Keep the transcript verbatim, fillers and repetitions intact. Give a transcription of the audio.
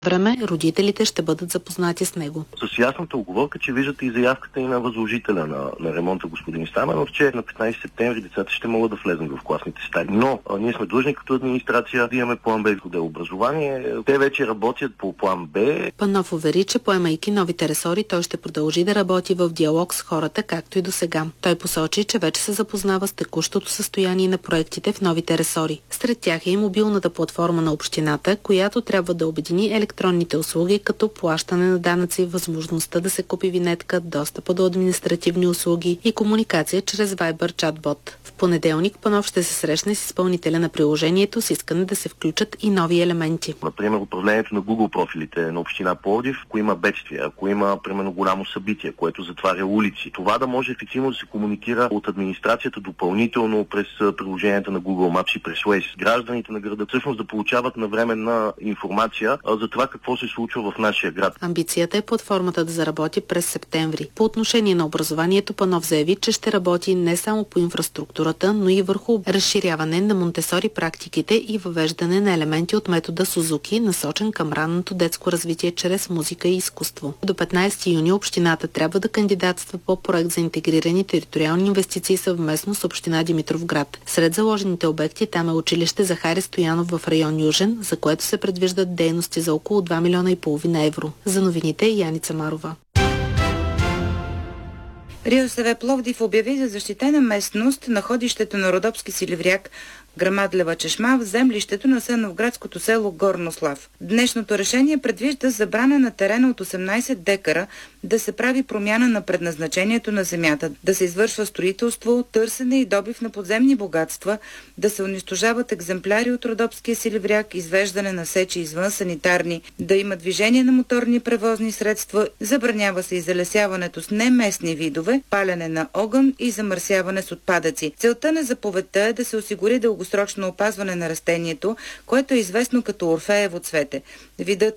време родителите ще бъдат запознати с него. С ясната оговорка, че виждате и заявката и на възложителя на, на ремонта господин Стаменов, че на петнайсети септември децата ще могат да влезнат в класните стаи. Но а, ние сме длъжни като администрация да имаме план Б в отдел образование. Те вече работят по план Б. Панов увери, че поемайки новите ресори, той ще продължи да работи в диалог с хората, както и до сега. Той посочи, че вече се запознава с текущото състояние на проектите в новите ресори. Сред тях е и мобилната платформа на общината, която трябва да обедини електронните услуги, като плащане на данъци, възможността да се купи винетка, достъпа до административни услуги и комуникация чрез Viber чатбот. В понеделник Панов ще се срещне с изпълнителя на приложението с искане да се включат и нови елементи. Например, управлението на Google профилите на община Пловдив, ако има бедствия, ако има примерно голямо събитие, което затваря улици, това да може ефективно да се комуникира от администрацията допълнително през приложенията на Google Maps и през Waze. Гражданите на града всъщност да получават навременна информация за това какво се случва в нашия град. Амбицията е платформата да заработи през септември. По отношение на образованието, Панов заяви, че ще работи не само по инфраструктурата, но и върху разширяване на Монтесори практиките и въвеждане на елементи от метода Сузуки, насочен към ранното детско развитие чрез музика и изкуство. До петнайсети юни общината трябва да кандидатства по проект за интегрирани териториални инвестиции съвместно с община Димитровград. Сред заложените обекти там е училище Захари Стоянов в район Южен, за което се предвиждат дейности за около два милиона и половина евро. За новините Яница Марова. РИОСВ Пловдив обяви за защитена местност находището на Родопски силивряк Грамадлева чешма в землището на Сеновградското село Горнослав. Днешното решение предвижда забрана на терена от осемнайсет декара да се прави промяна на предназначението на земята, да се извършва строителство, търсене и добив на подземни богатства, да се унищожават екземпляри от Родопския силивряк, извеждане на сечи извън санитарни, да има движение на моторни превозни средства, забранява се и залесяването с неместни видове, палене на огън и замърсяване с отпадъци. Целта на заповедта е да се осигури дългосрочно опазване на растението, което е известно като орфеево цвете. Видът